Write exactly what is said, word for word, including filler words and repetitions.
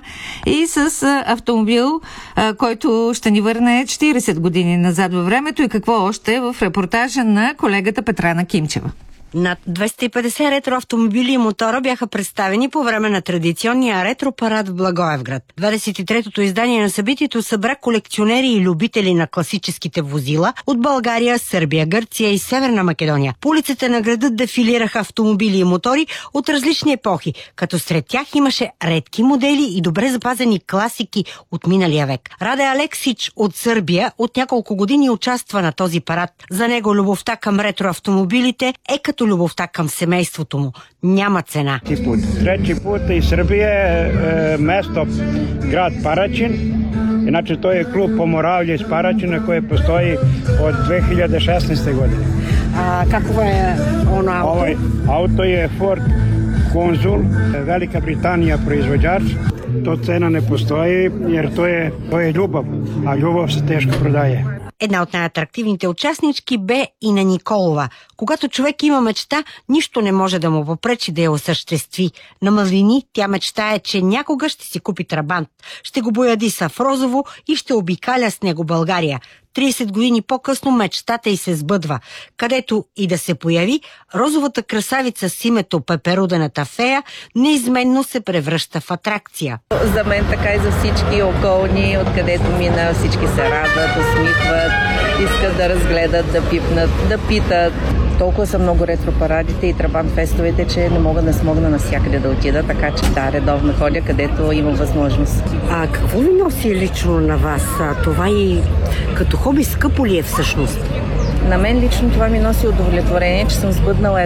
и с автомобил, който ще ни върне четирийсет години назад във времето, и какво още в репортажа на колегата Петрана Кимчева. Над двеста и петдесет ретро автомобили и мотора бяха представени по време на традиционния ретро-парад в Благоевград. двадесет и третото издание на събитието събра колекционери и любители на класическите возила от България, Сърбия, Гърция и Северна Македония. По улиците на града дефилираха автомобили и мотори от различни епохи, като сред тях имаше редки модели и добре запазени класики от миналия век. Раде Алексич от Сърбия от няколко години участва на този парад. За него любовта към ретро-автомобилите е като любовта към семейството му. Няма цена. Трети път и Сърбия е место град Парачин. Иначе той е клуб по Моравлия с Парачина, който постои от две хиляди и шестнадесета година. А какво е оно ауто? Ovo auto je Ford Konzul, Velika Britanija proizvođač. To cena ne postoji jer to je, to je ljubav, a ljubav se teško prodaje. Една от най-атрактивните участнички бе и на Николова. Когато човек има мечта, нищо не може да му попречи да я осъществи. На Мазлини тя мечтае, че някога ще си купи трабант. Ще го бояди са в розово и ще обикаля с него България. тридесет години по-късно мечтата й се сбъдва. Където и да се появи, розовата красавица с името Пеперудената фея неизменно се превръща в атракция. За мен така и за всички околни, откъдето мина, всички се радват, усмихват, искат да разгледат, да пипнат, да питат. Толкова са много ретро-парадите и трабант-фестовете, че не мога да смогна навсякъде да отида, така че да, редовно ходя, където имам възможност. А какво ви носи лично на вас? Това и като хоби скъпо ли е всъщност? На мен лично това ми носи удовлетворение, че съм сбъднала